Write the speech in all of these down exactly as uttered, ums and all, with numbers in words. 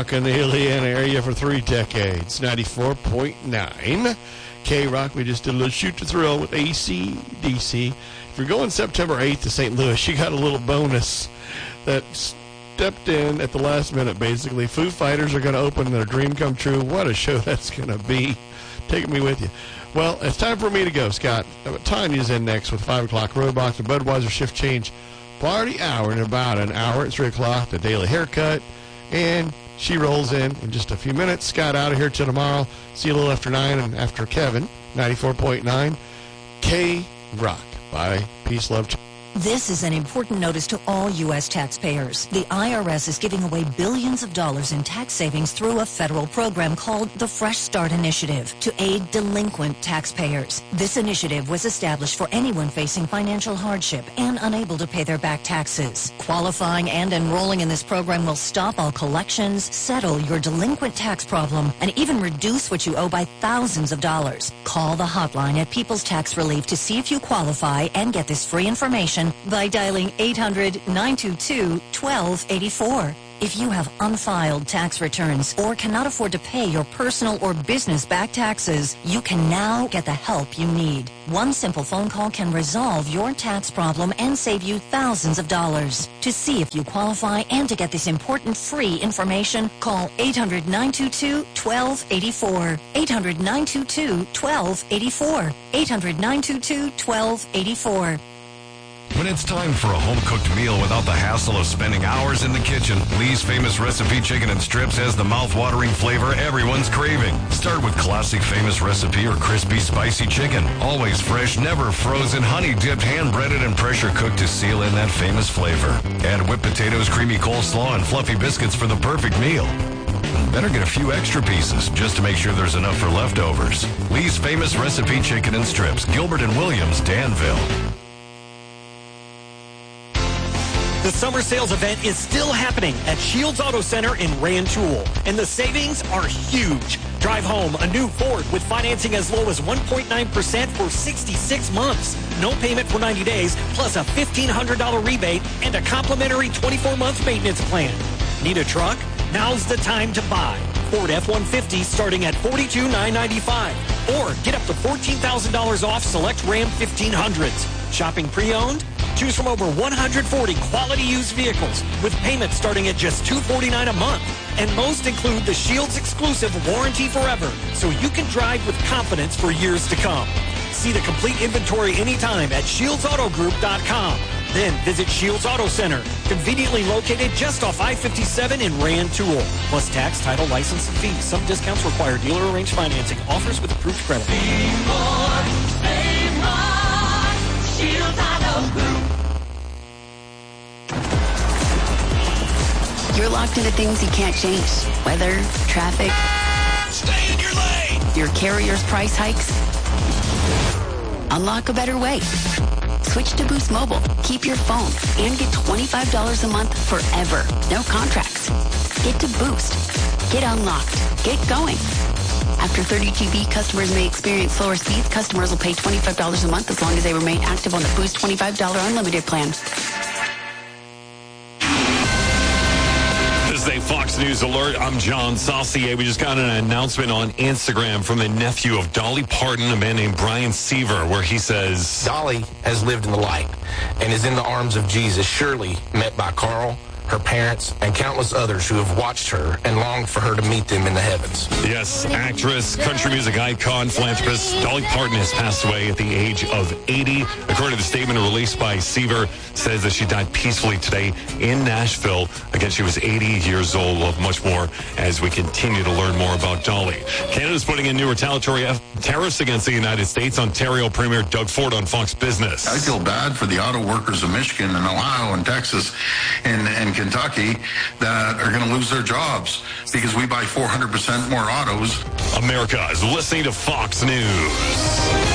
K-Rock in the Illiana area for three decades. ninety-four point nine. K-Rock, we just did a little shoot to thrill with A C D C. If you're going September eighth to Saint Louis, you got a little bonus that stepped in at the last minute, basically. Foo Fighters are going to open their dream come true. What a show that's going to be. Taking me with you. Well, it's time for me to go, Scott. Tanya's in next with five o'clock Roadbox, the Budweiser Shift Change Party Hour. In about an hour at three o'clock, the Daily Haircut. And she rolls in in just a few minutes. Scott out of here till tomorrow. See you a little after nine and after Kevin. ninety-four point nine. K-Rock. Bye. Peace, love. This is an important notice to all U S taxpayers. The I R S is giving away billions of dollars in tax savings through a federal program called the Fresh Start Initiative to aid delinquent taxpayers. This initiative was established for anyone facing financial hardship and unable to pay their back taxes. Qualifying and enrolling in this program will stop all collections, settle your delinquent tax problem, and even reduce what you owe by thousands of dollars. Call the hotline at People's Tax Relief to see if you qualify and get this free information by dialing eight hundred, nine two two, one two eight four. If you have unfiled tax returns or cannot afford to pay your personal or business back taxes, you can now get the help you need. One simple phone call can resolve your tax problem and save you thousands of dollars. To see if you qualify and to get this important free information, call eight hundred, nine two two, one two eight four. eight hundred, nine two two, one two eight four. eight hundred, nine two two, one two eight four. When it's time for a home-cooked meal without the hassle of spending hours in the kitchen, Lee's Famous Recipe Chicken and Strips has the mouth-watering flavor everyone's craving. Start with classic Famous Recipe or crispy, spicy chicken. Always fresh, never frozen, honey-dipped, hand-breaded, and pressure-cooked to seal in that famous flavor. Add whipped potatoes, creamy coleslaw, and fluffy biscuits for the perfect meal. Better get a few extra pieces just to make sure there's enough for leftovers. Lee's Famous Recipe Chicken and Strips, Gilbert and Williams, Danville. The summer sales event is still happening at Shields Auto Center in Rantoul, and the savings are huge. Drive home a new Ford with financing as low as one point nine percent for sixty-six months. No payment for ninety days, plus a fifteen hundred dollars rebate and a complimentary twenty-four month maintenance plan. Need a truck? Now's the time to buy. Ford F one fifty starting at forty-two thousand nine hundred ninety-five dollars. Or get up to fourteen thousand dollars off select Ram fifteen hundreds. Shopping pre-owned? Choose from over one hundred forty quality used vehicles with payments starting at just two hundred forty-nine dollars a month. And most include the Shields exclusive Warranty Forever, so you can drive with confidence for years to come. See the complete inventory anytime at shields auto group dot com. Then visit Shields Auto Center, conveniently located just off I fifty-seven in Rantoul. Plus tax, title, license, and fees. Some discounts require dealer-arranged financing. Offers with approved credit. Be more, be more, Shields Auto Group. You're locked into things you can't change. Weather, traffic. Stay in your lane! Your carrier's price hikes. Unlock a better way. Switch to Boost Mobile. Keep your phone and get twenty-five dollars a month forever. No contracts. Get to Boost. Get unlocked. Get going. After thirty G B, customers may experience slower speeds. Customers will pay twenty-five dollars a month as long as they remain active on the Boost twenty-five dollars unlimited plan. This is a Fox News alert. I'm John Saucier. We just got an announcement on Instagram from the nephew of Dolly Parton, a man named Brian Seaver, where he says, Dolly has lived in the light and is in the arms of Jesus, surely met by Carl, her parents, and countless others who have watched her and longed for her to meet them in the heavens. Yes, actress, country music icon, philanthropist Dolly Parton has passed away at the age of eighty. According to the statement released by Seaver, says that she died peacefully today in Nashville. Again, she was eighty years old. We'll have much more as we continue to learn more about Dolly. Canada's putting in new retaliatory tariffs against the United States. Ontario Premier Doug Ford on Fox Business. I feel bad for the auto workers of Michigan and Ohio and Texas and, and Kentucky that are going to lose their jobs because we buy four hundred percent more autos. America is listening to Fox News.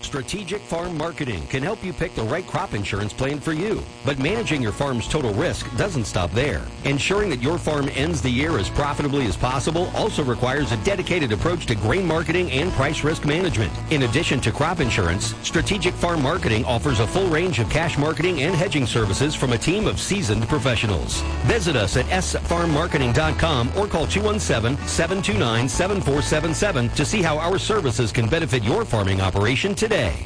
Strategic Farm Marketing can help you pick the right crop insurance plan for you. But managing your farm's total risk doesn't stop there. Ensuring that your farm ends the year as profitably as possible also requires a dedicated approach to grain marketing and price risk management. In addition to crop insurance, Strategic Farm Marketing offers a full range of cash marketing and hedging services from a team of seasoned professionals. Visit us at s farm marketing dot com or call two one seven, seven two nine, seven four seven seven to see how our services can benefit your farming operation today.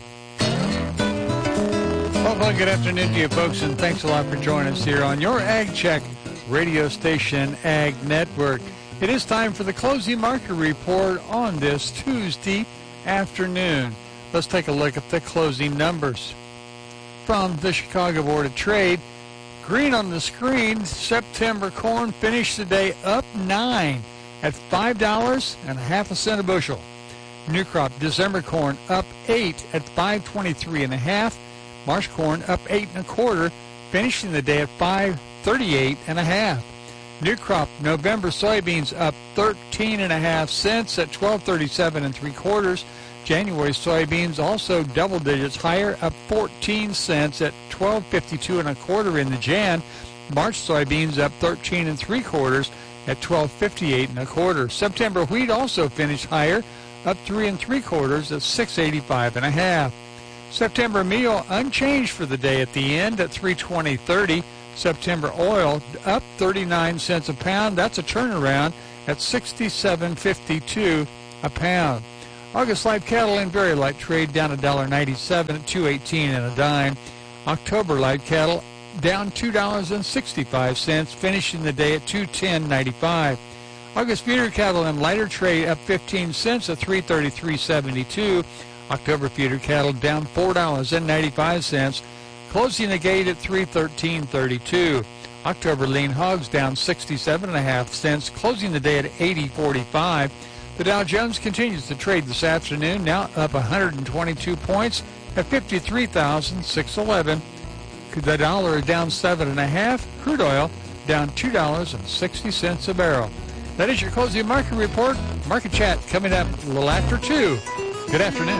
Well, well, good afternoon to you folks, and thanks a lot for joining us here on your Ag Check radio station, Ag Network. It is time for the closing market report on this Tuesday afternoon. Let's take a look at the closing numbers. From the Chicago Board of Trade, green on the screen, September corn finished the day up nine at five dollars and a half a cent a bushel. New crop December corn up eight at five twenty-three and a half. March corn up eight and a quarter, finishing the day at five thirty-eight and a half. New crop November soybeans up thirteen and a half cents at twelve thirty-seven and three quarters. January soybeans also double digits higher, up fourteen cents at twelve fifty-two and a quarter in the Jan. March soybeans up thirteen and three quarters at twelve fifty-eight and a quarter. September wheat also finished higher, up three and three quarters at six eighty-five and a half. September meal unchanged for the day at the end at three twenty thirty. September oil up thirty-nine cents a pound. That's a turnaround at sixty-seven fifty-two a pound. August live cattle and very light trade down one dollar ninety-seven at two eighteen and a dime. October live cattle down two dollars and sixty-five cents, finishing the day at two ten ninety-five. August feeder cattle and lighter trade up fifteen cents at three thirty-three seventy-two. October feeder cattle down four dollars and ninety-five cents, closing the gate at three thirteen thirty-two. October lean hogs down sixty-seven and a half cents, closing the day at eighty forty-five. The Dow Jones continues to trade this afternoon, now up one hundred twenty-two points at fifty-three thousand six hundred eleven. The dollar is down seven and a half. Crude oil down two dollars and sixty cents a barrel. That is your closing market report. Market chat coming up a little after two. Good afternoon.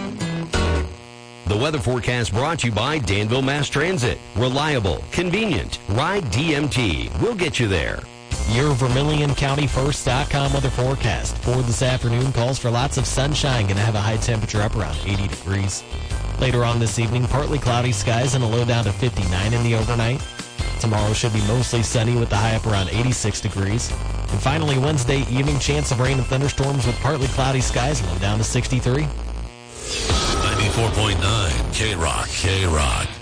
The weather forecast brought to you by Danville Mass Transit. Reliable, convenient. Ride D M T. We'll get you there. Your Vermilion County First dot com weather forecast for this afternoon calls for lots of sunshine. Going to have a high temperature up around eighty degrees. Later on this evening, partly cloudy skies and a low down to fifty-nine in the overnight. Tomorrow should be mostly sunny with the high up around eighty-six degrees. And finally, Wednesday evening, chance of rain and thunderstorms with partly cloudy skies, low down to sixty-three. ninety-four point nine K-Rock, K-Rock.